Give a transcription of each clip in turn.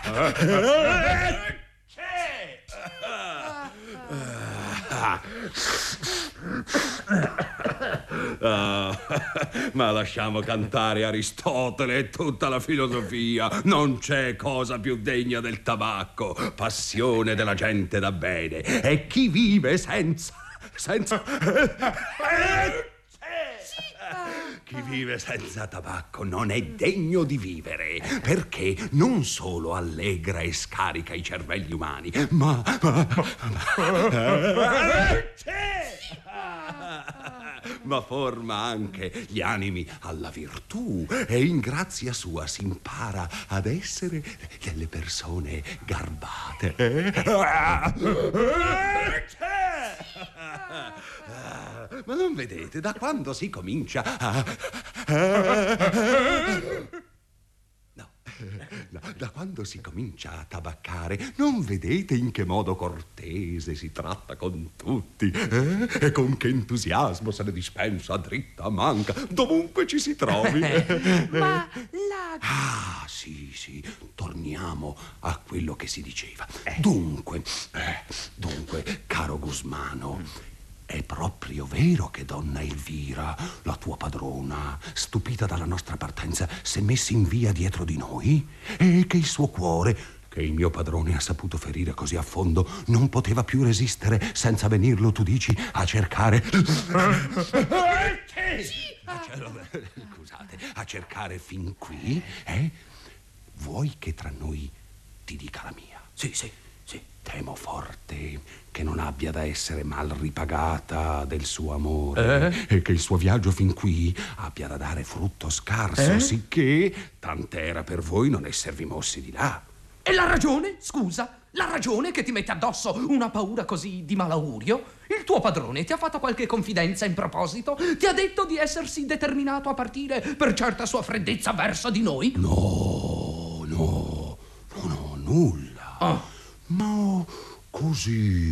Ma lasciamo cantare Aristotele e tutta la filosofia. Non c'è cosa più degna del tabacco, passione della gente da bene. E chi vive senza... Chi vive senza tabacco non è degno di vivere, perché non solo allegra e scarica i cervelli umani, ma forma anche gli animi alla virtù, e in grazia sua si impara ad essere delle persone garbate. Ma non vedete da quando si comincia a... No, da quando si comincia a tabaccare, non vedete in che modo cortese si tratta con tutti, e con che entusiasmo se ne dispensa a dritta manca, dovunque ci si trovi. Ma la... Ah, sì, torniamo a quello che si diceva. Dunque, caro Gusmano, è proprio vero che donna Elvira, la tua padrona, stupita dalla nostra partenza, s'è messa in via dietro di noi? E che il suo cuore, che il mio padrone ha saputo ferire così a fondo, non poteva più resistere senza venirlo, tu dici, a cercare... Scusate, a cercare fin qui, eh? Vuoi che tra noi ti dica la mia? Sì. Temo forte che non abbia da essere mal ripagata del suo amore, e che il suo viaggio fin qui abbia da dare frutto scarso, sicché tant'era per voi non esservi mossi di là. E la ragione, scusa? La ragione che ti mette addosso una paura così di malaugurio? Il tuo padrone ti ha fatto qualche confidenza in proposito? Ti ha detto di essersi determinato a partire per certa sua freddezza verso di noi? No, nulla. Ma così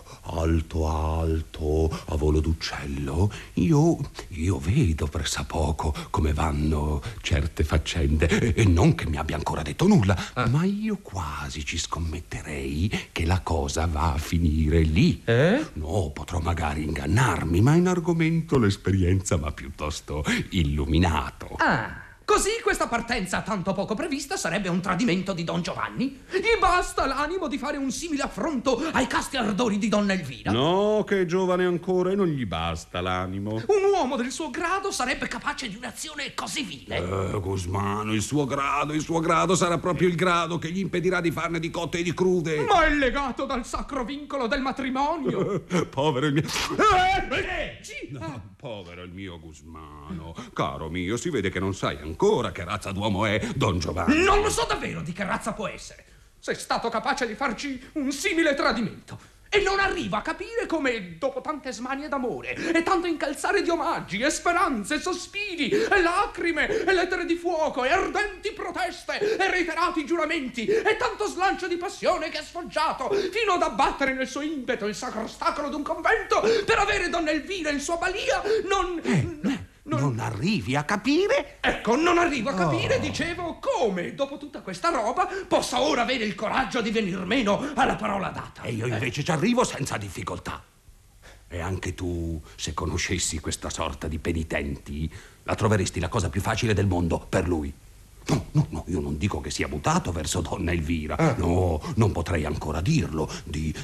alto a volo d'uccello io vedo pressappoco come vanno certe faccende, e non che mi abbia ancora detto nulla, ma io quasi ci scommetterei che la cosa va a finire lì. No, potrò magari ingannarmi, ma in argomento l'esperienza m'ha piuttosto illuminato. Così questa partenza tanto poco prevista sarebbe un tradimento di Don Giovanni? Gli basta l'animo di fare un simile affronto ai casti ardori di Donna Elvira? No, che è giovane ancora e non gli basta l'animo. Un uomo del suo grado sarebbe capace di un'azione così vile? Gusmano, il suo grado sarà proprio il grado che gli impedirà di farne di cotte e di crude. Ma è legato dal sacro vincolo del matrimonio. Povero il mio... Povero il mio Gusmano. Caro mio, si vede che non sai ancora che razza d'uomo è Don Giovanni. Non lo so davvero di che razza può essere. Sei stato capace di farci un simile tradimento. E non arrivo a capire come, dopo tante smanie d'amore, e tanto incalzare di omaggi, e speranze, e sospiri, e lacrime, e lettere di fuoco, e ardenti proteste, e reiterati giuramenti, e tanto slancio di passione che ha sfoggiato, fino ad abbattere nel suo impeto il sacro ostacolo d'un convento, per avere Donna Elvira in sua balia, non arrivi a capire? Ecco, non arrivo a capire, dicevo, come, dopo tutta questa roba, possa ora avere il coraggio di venir meno alla parola data. E io invece ci arrivo senza difficoltà. E anche tu, se conoscessi questa sorta di penitenti, la troveresti la cosa più facile del mondo per lui. No, io non dico che sia mutato verso Donna Elvira. No, non potrei ancora dirlo di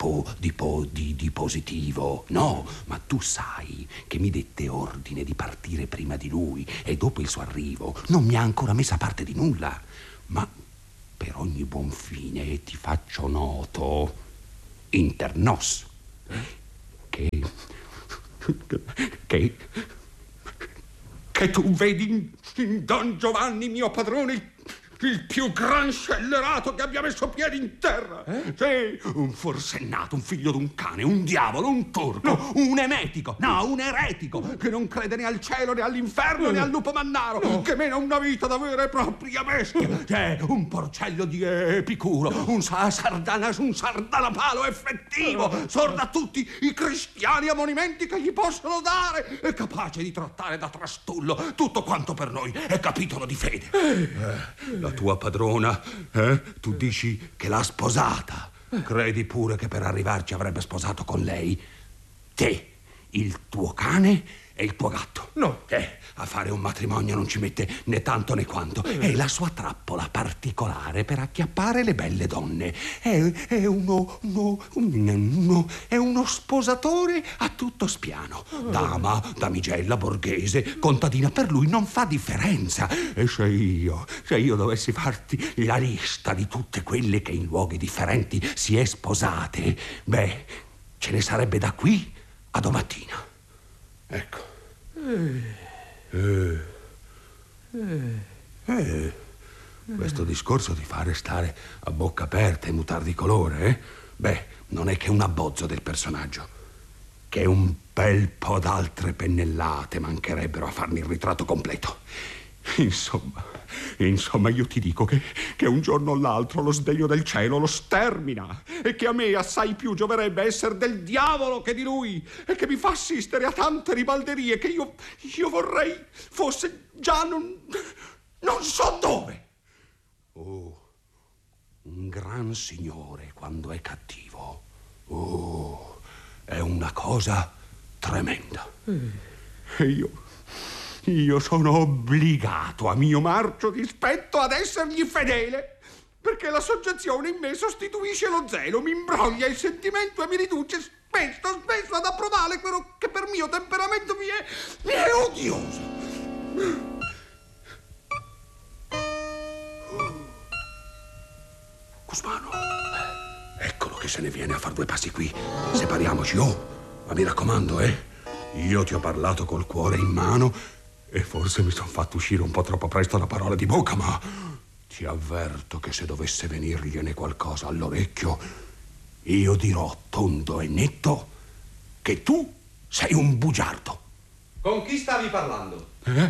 positivo. No, ma tu sai che mi dette ordine di partire prima di lui, e dopo il suo arrivo non mi ha ancora messa parte di nulla. Ma per ogni buon fine ti faccio noto inter nos che tu vedi in Don Giovanni, mio padrone, il più gran scellerato che abbia messo piedi in terra. Sì, un forsennato, un figlio d'un cane, un diavolo, un turco, un emetico, un eretico, che non crede né al cielo né all'inferno né al lupo mannaro, che mena una vita da vera e propria bestia. Un porcello di Epicuro, un sardanapalo effettivo, sorda a tutti i cristiani ammonimenti che gli possono dare, è capace di trattare da trastullo tutto quanto per noi è capitolo di fede. La la tua padrona, tu dici che l'ha sposata. Credi pure che per arrivarci avrebbe sposato con lei te, il tuo cane e il tuo gatto. No. A fare un matrimonio non ci mette né tanto né quanto. È la sua trappola particolare per acchiappare le belle donne. È uno sposatore a tutto spiano. Dama, damigella, borghese, contadina, per lui non fa differenza. E se io dovessi farti la lista di tutte quelle che in luoghi differenti si è sposate, beh, ce ne sarebbe da qui a domattina. Ecco. Questo discorso ti fa restare a bocca aperta e mutar di colore, Beh, non è che un abbozzo del personaggio, che un bel po' d'altre pennellate mancherebbero a farmi il ritratto completo. Insomma, io ti dico che un giorno o l'altro lo sdegno del cielo lo stermina e che a me assai più gioverebbe essere del diavolo che di lui, e che mi fa assistere a tante ribalderie che io vorrei fosse già non so dove. Oh, un gran signore quando è cattivo, è una cosa tremenda. E io sono obbligato a mio marcio dispetto ad essergli fedele, perché la soggezione in me sostituisce lo zelo, mi imbroglia il sentimento e mi riduce spesso ad approvare quello che per mio temperamento mi è odioso. Cusmano, eccolo che se ne viene a far 2 passi qui. Separiamoci, ma mi raccomando, io ti ho parlato col cuore in mano e forse mi son fatto uscire un po' troppo presto la parola di bocca, ma ti avverto che se dovesse venirgliene qualcosa all'orecchio, io dirò tondo e netto che tu sei un bugiardo. Con chi stavi parlando?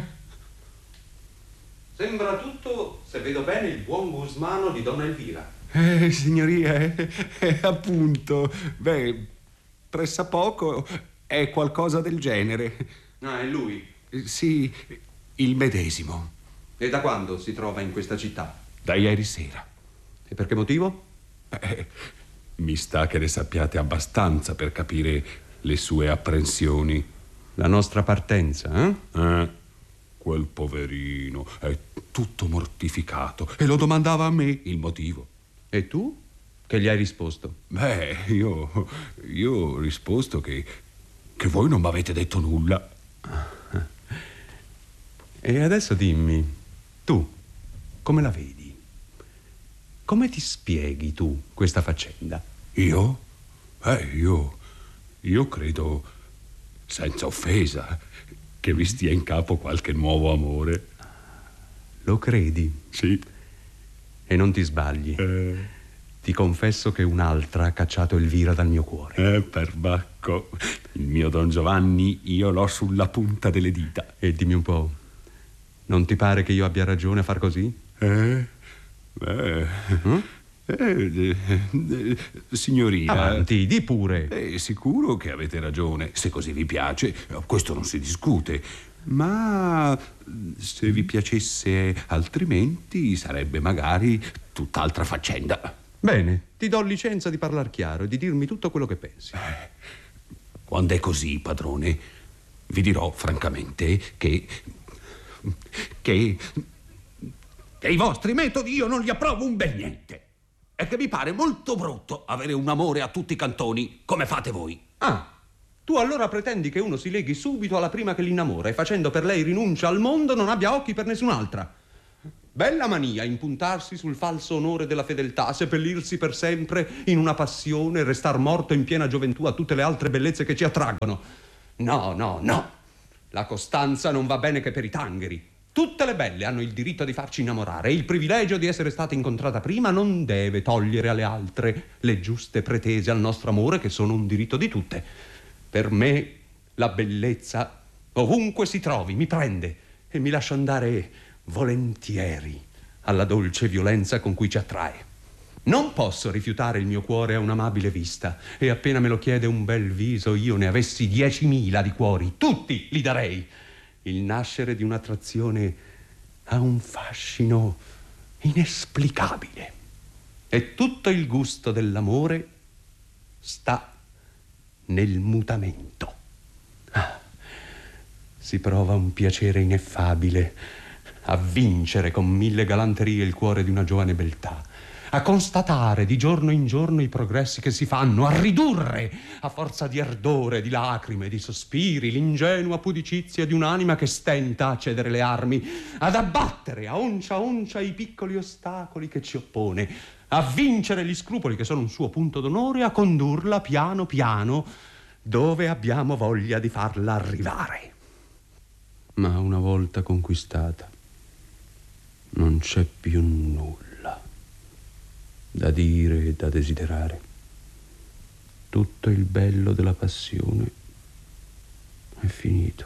Sembra tutto, se vedo bene, il buon Gusmano di Donna Elvira. Signoria, appunto. Beh, pressappoco è qualcosa del genere. Ah, è lui? Sì, il medesimo. E da quando si trova in questa città? Da ieri sera. E per che motivo? Mi sta che ne sappiate abbastanza per capire le sue apprensioni. La nostra partenza, Quel poverino è tutto mortificato e lo domandava a me il motivo. E tu? Che gli hai risposto? Beh, io ho risposto che voi non mi avete detto nulla. E adesso dimmi, tu, come la vedi? Come ti spieghi tu questa faccenda? Io credo, senza offesa, che vi stia in capo qualche nuovo amore. Lo credi? Sì. E non ti sbagli. Ti confesso che un'altra ha cacciato Elvira dal mio cuore. Perbacco. Il mio Don Giovanni io l'ho sulla punta delle dita. E dimmi un po', non ti pare che io abbia ragione a far così? Signorina. Avanti, di pure. È sicuro che avete ragione. Se così vi piace, questo non si discute. Ma se vi piacesse altrimenti, sarebbe magari tutt'altra faccenda. Bene, ti do licenza di parlar chiaro e di dirmi tutto quello che pensi. Quando è così, padrone, vi dirò francamente che i vostri metodi io non li approvo un bel niente. E che mi pare molto brutto avere un amore a tutti i cantoni, come fate voi. Ah, tu allora pretendi che uno si leghi subito alla prima che l'innamora e facendo per lei rinuncia al mondo non abbia occhi per nessun'altra. Bella mania impuntarsi sul falso onore della fedeltà, seppellirsi per sempre in una passione e restar morto in piena gioventù a tutte le altre bellezze che ci attraggono. No. La costanza non va bene che per i tangheri. Tutte le belle hanno il diritto di farci innamorare e il privilegio di essere stata incontrata prima non deve togliere alle altre le giuste pretese al nostro amore, che sono un diritto di tutte. Per me la bellezza, ovunque si trovi, mi prende e mi lascia andare volentieri alla dolce violenza con cui ci attrae. Non posso rifiutare il mio cuore a un'amabile vista, e appena me lo chiede un bel viso io ne avessi 10.000 di cuori, tutti li darei. Il nascere di un'attrazione ha un fascino inesplicabile. E tutto il gusto dell'amore sta nel mutamento. Si prova un piacere ineffabile a vincere con 1000 galanterie il cuore di una giovane beltà, a constatare di giorno in giorno i progressi che si fanno, a ridurre a forza di ardore, di lacrime, di sospiri, l'ingenua pudicizia di un'anima che stenta a cedere le armi, ad abbattere a oncia i piccoli ostacoli che ci oppone, a vincere gli scrupoli che sono un suo punto d'onore, a condurla piano piano dove abbiamo voglia di farla arrivare. Ma una volta conquistata non c'è più nulla da dire e da desiderare. Tutto il bello della passione è finito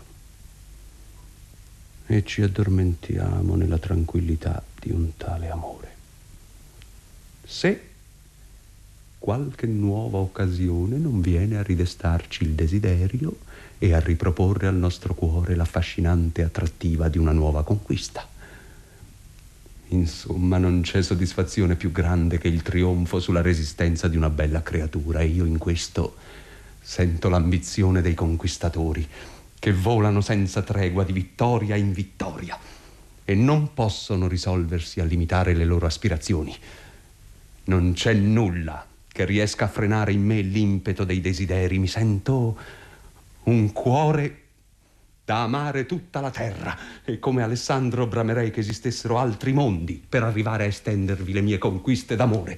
e ci addormentiamo nella tranquillità di un tale amore. Se qualche nuova occasione non viene a ridestarci il desiderio e a riproporre al nostro cuore l'affascinante attrattiva di una nuova conquista. Insomma, non c'è soddisfazione più grande che il trionfo sulla resistenza di una bella creatura, e io in questo sento l'ambizione dei conquistatori che volano senza tregua di vittoria in vittoria e non possono risolversi a limitare le loro aspirazioni. Non c'è nulla che riesca a frenare in me l'impeto dei desideri. Mi sento un cuore da amare tutta la terra, e come Alessandro bramerei che esistessero altri mondi per arrivare a estendervi le mie conquiste d'amore.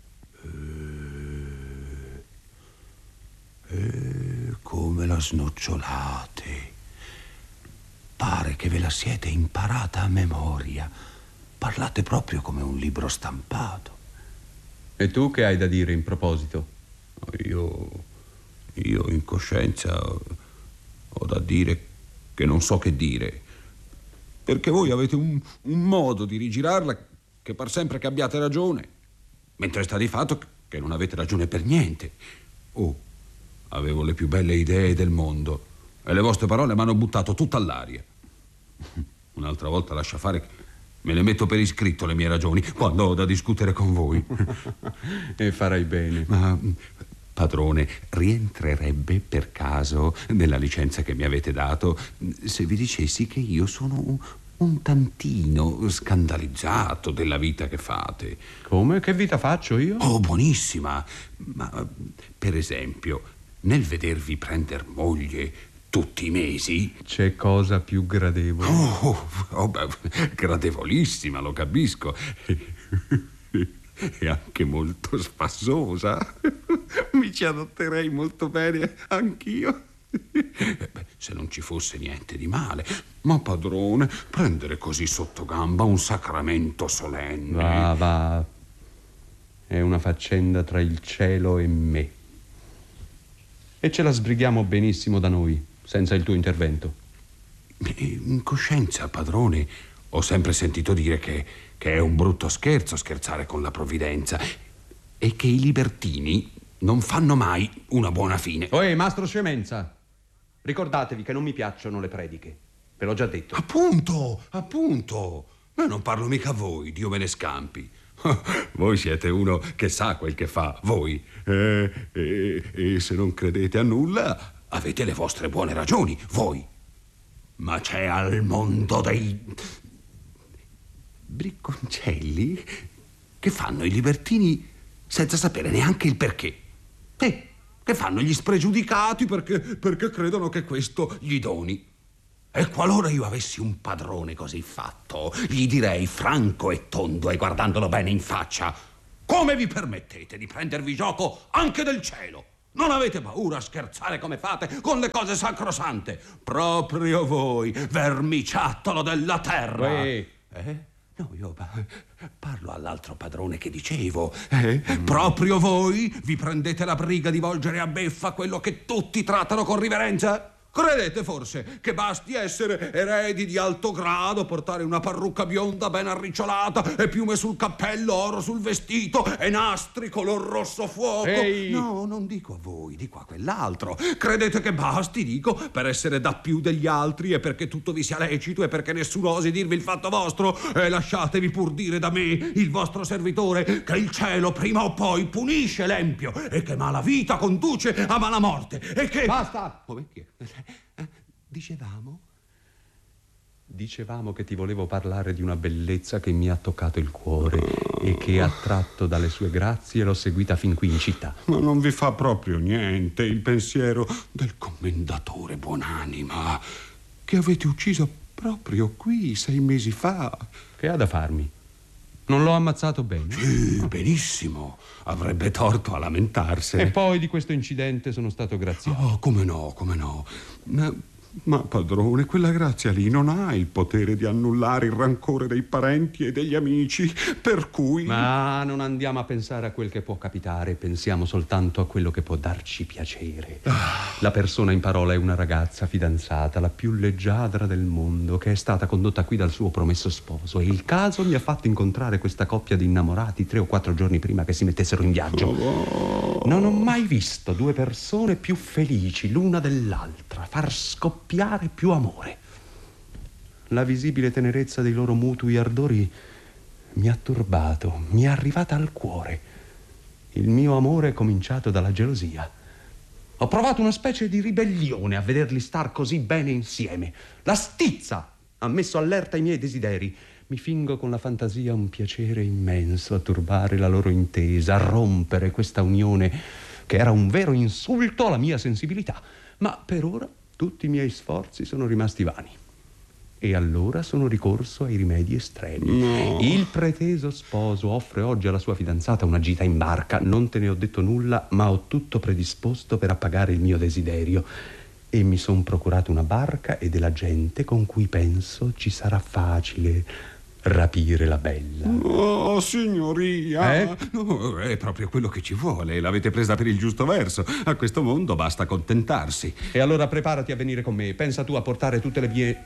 Come la snocciolate. Pare che ve la siete imparata a memoria. Parlate proprio come un libro stampato. E tu che hai da dire in proposito? Io in coscienza ho da dire che non so che dire, perché voi avete un modo di rigirarla che par sempre che abbiate ragione, mentre sta di fatto che non avete ragione per niente. Avevo le più belle idee del mondo e le vostre parole mi hanno buttato tutta all'aria. Un'altra volta lascia fare, me le metto per iscritto le mie ragioni quando ho da discutere con voi. E farai bene. Ma padrone, rientrerebbe per caso nella licenza che mi avete dato se vi dicessi che io sono un tantino scandalizzato della vita che fate? Come? Che vita faccio io? Buonissima. Ma per esempio, nel vedervi prender moglie tutti i mesi... C'è cosa più gradevole? Gradevolissima, lo capisco. E anche molto spassosa. Mi ci adatterei molto bene anch'io. Se non ci fosse niente di male. Ma padrone, prendere così sotto gamba un sacramento solenne... Va. È una faccenda tra il cielo e me. E ce la sbrighiamo benissimo da noi, senza il tuo intervento. In coscienza, padrone, ho sempre sentito dire che è un brutto scherzo scherzare con la provvidenza e che i libertini non fanno mai una buona fine. Mastro Scemenza, ricordatevi che non mi piacciono le prediche. Ve l'ho già detto. Appunto. Ma non parlo mica a voi, Dio me ne scampi. Voi siete uno che sa quel che fa, voi. E se non credete a nulla, avete le vostre buone ragioni, voi. Ma c'è al mondo dei bricconcelli che fanno i libertini senza sapere neanche il perché. Che fanno gli spregiudicati perché credono che questo gli doni. E qualora io avessi un padrone così fatto, gli direi franco e tondo e guardandolo bene in faccia: come vi permettete di prendervi gioco anche del cielo? Non avete paura a scherzare come fate con le cose sacrosante? Proprio voi, vermiciattolo della terra. No, io parlo all'altro padrone che dicevo. Proprio voi vi prendete la briga di volgere a beffa quello che tutti trattano con riverenza? Credete forse che basti essere eredi di alto grado, portare una parrucca bionda ben arricciolata e piume sul cappello, oro sul vestito e nastri color rosso fuoco? Ehi! No, non dico a voi, dico a quell'altro. Credete che basti, dico, per essere da più degli altri e perché tutto vi sia lecito e perché nessuno osi dirvi il fatto vostro? E lasciatevi pur dire da me, il vostro servitore, che il cielo prima o poi punisce l'empio e che mala vita conduce a mala morte e che... Basta! Come che? Dicevamo? Dicevamo che ti volevo parlare di una bellezza che mi ha toccato il cuore e che, attratto dalle sue grazie, l'ho seguita fin qui in città. Ma non vi fa proprio niente il pensiero del commendatore buonanima che avete ucciso proprio qui 6 mesi fa? Che ha da farmi? Non l'ho ammazzato bene? Sì, benissimo. Avrebbe torto a lamentarsene. E poi di questo incidente sono stato graziato. Oh, come no, come no. Ma padrone, quella grazia lì non ha il potere di annullare il rancore dei parenti e degli amici, per cui... Ma non andiamo a pensare a quel che può capitare, pensiamo soltanto a quello che può darci piacere. La persona in parola è una ragazza fidanzata, la più leggiadra del mondo, che è stata condotta qui dal suo promesso sposo, e il caso mi ha fatto incontrare questa coppia di innamorati 3 o 4 giorni prima che si mettessero in viaggio. Non ho mai visto 2 persone più felici l'una dell'altra, far scoppiare più amore. La visibile tenerezza dei loro mutui ardori mi ha turbato, mi è arrivata al cuore. Il mio amore è cominciato dalla gelosia. Ho provato una specie di ribellione a vederli star così bene insieme. La stizza ha messo allerta i miei desideri. Mi fingo con la fantasia un piacere immenso a turbare la loro intesa, a rompere questa unione che era un vero insulto alla mia sensibilità. Ma per ora tutti i miei sforzi sono rimasti vani. E allora sono ricorso ai rimedi estremi. No. Il preteso sposo offre oggi alla sua fidanzata una gita in barca. Non te ne ho detto nulla, ma ho tutto predisposto per appagare il mio desiderio. E mi son procurato una barca e della gente con cui penso ci sarà facile rapire la bella. Oh, signoria! Eh? No, è proprio quello che ci vuole. L'avete presa per il giusto verso. A questo mondo basta contentarsi. E allora preparati a venire con me. Pensa tu a portare tutte le mie...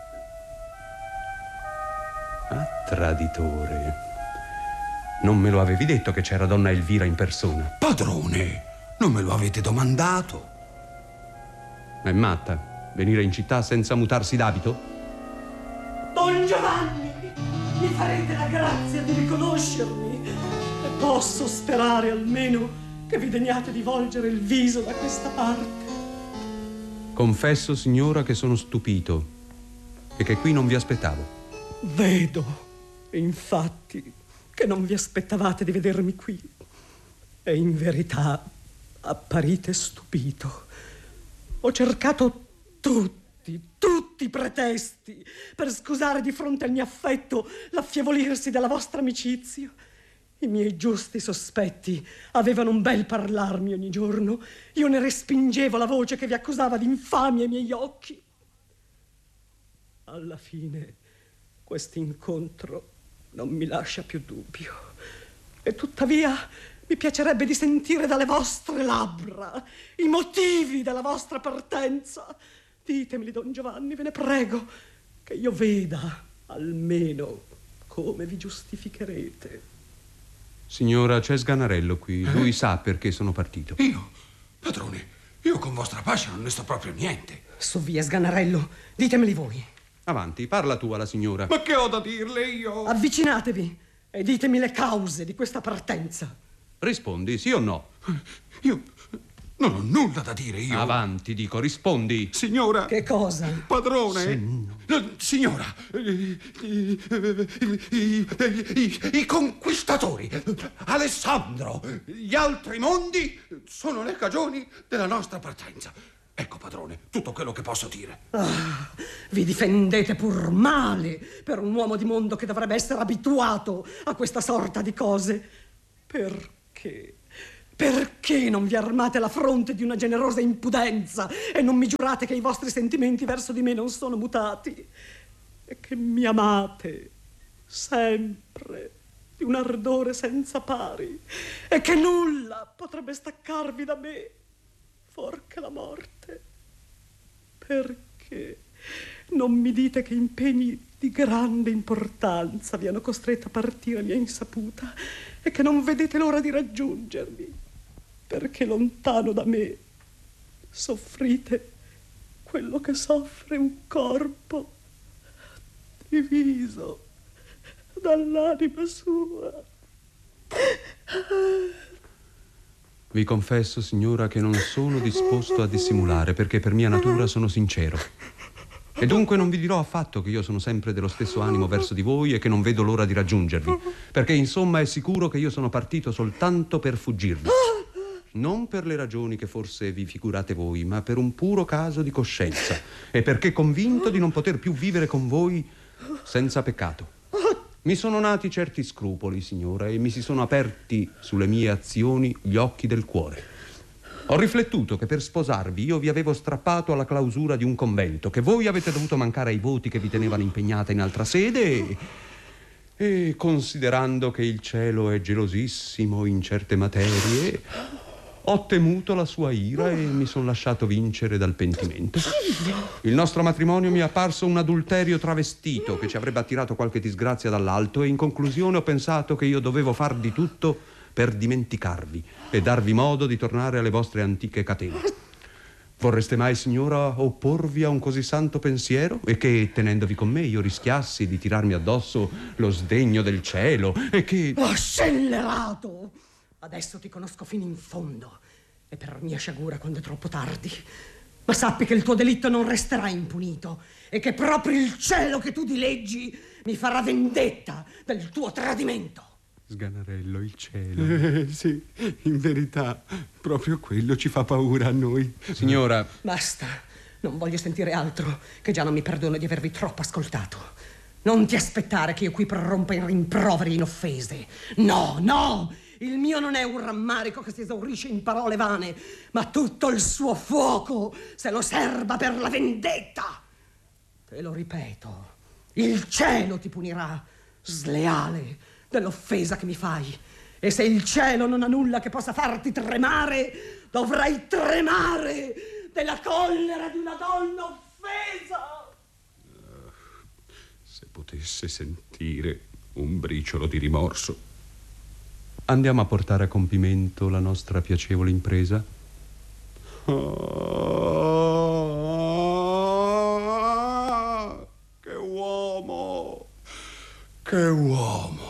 Ah, traditore. Non me lo avevi detto che c'era donna Elvira in persona? Padrone, non me lo avete domandato? È matta? Venire in città senza mutarsi d'abito? Don Giovanni, mi farete la grazia di riconoscermi? E posso sperare almeno che vi degniate di volgere il viso da questa parte? Confesso, signora, che sono stupito e che qui non vi aspettavo. Vedo, infatti, che non vi aspettavate di vedermi qui. E in verità apparite stupito. Ho cercato tutti i pretesti per scusare di fronte al mio affetto l'affievolirsi della vostra amicizia. I miei giusti sospetti avevano un bel parlarmi ogni giorno. Io ne respingevo la voce che vi accusava di infamia ai miei occhi. Alla fine quest'incontro non mi lascia più dubbio. E tuttavia mi piacerebbe di sentire dalle vostre labbra i motivi della vostra partenza. Ditemeli, Don Giovanni, ve ne prego, che io veda almeno come vi giustificherete. Signora, c'è Sganarello qui. Lui sa perché sono partito. Io? Padrone, io con vostra pace non ne so proprio niente. Su via, Sganarello, ditemeli voi. Avanti, parla tu alla signora. Ma che ho da dirle io? Avvicinatevi e ditemi le cause di questa partenza. Rispondi, sì o no? Io non ho nulla da dire, io. Avanti, dico, rispondi. Signora. Che cosa? Padrone. Signora. I conquistatori. Alessandro. Gli altri mondi sono le cagioni della nostra partenza. Ecco, padrone, tutto quello che posso dire. Ah, vi difendete pur male per un uomo di mondo che dovrebbe essere abituato a questa sorta di cose. Perché? Perché non vi armate la fronte di una generosa impudenza e non mi giurate che i vostri sentimenti verso di me non sono mutati e che mi amate sempre di un ardore senza pari e che nulla potrebbe staccarvi da me, forché la morte? Perché non mi dite che impegni di grande importanza vi hanno costretto a partire a mia insaputa e che non vedete l'ora di raggiungermi? Perché lontano da me soffrite quello che soffre un corpo diviso dall'anima sua. Vi confesso, signora, che non sono disposto a dissimulare, perché per mia natura sono sincero. E dunque non vi dirò affatto che io sono sempre dello stesso animo verso di voi e che non vedo l'ora di raggiungervi, perché insomma è sicuro che io sono partito soltanto per fuggirvi. Non per le ragioni che forse vi figurate voi, ma per un puro caso di coscienza, e perché convinto di non poter più vivere con voi senza peccato. Mi sono nati certi scrupoli, signora, e mi si sono aperti sulle mie azioni gli occhi del cuore. Ho riflettuto che per sposarvi io vi avevo strappato alla clausura di un convento, che voi avete dovuto mancare ai voti che vi tenevano impegnata in altra sede e considerando che il cielo è gelosissimo in certe materie, ho temuto la sua ira e mi sono lasciato vincere dal pentimento. Il nostro matrimonio mi è apparso un adulterio travestito che ci avrebbe attirato qualche disgrazia dall'alto, e in conclusione ho pensato che io dovevo far di tutto per dimenticarvi e darvi modo di tornare alle vostre antiche catene. Vorreste mai, signora, opporvi a un così santo pensiero, e che, tenendovi con me, io rischiassi di tirarmi addosso lo sdegno del cielo e che... Oh, scellerato! Adesso ti conosco fino in fondo, e per mia sciagura quando è troppo tardi. Ma sappi che il tuo delitto non resterà impunito, e che proprio il cielo che tu dileggi mi farà vendetta del tuo tradimento. Sganarello, il cielo. Sì, in verità, proprio quello ci fa paura a noi. Signora... Basta, non voglio sentire altro, che già non mi perdono di avervi troppo ascoltato. Non ti aspettare che io qui prorompa in rimproveri e in offese. No, no! Il mio non è un rammarico che si esaurisce in parole vane, ma tutto il suo fuoco se lo serba per la vendetta. Te lo ripeto, il cielo ti punirà, sleale, dell'offesa che mi fai. E se il cielo non ha nulla che possa farti tremare, dovrai tremare della collera di una donna offesa. Se potesse sentire un briciolo di rimorso. Andiamo a portare a compimento la nostra piacevole impresa? Che uomo! Che uomo!